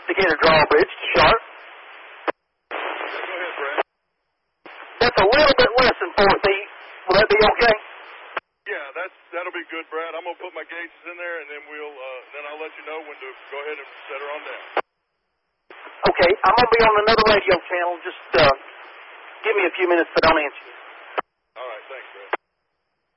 Decatur drawbridge to sharp. Go ahead, Brad. That's a little bit less than 4 feet. Will that be okay? Yeah, that'll be good, Brad. I'm gonna put my gauges in there, and then then I'll let you know when to go ahead and set her on down. Okay, I'm gonna be on another radio channel. Just give me a few minutes, but I'll answer you.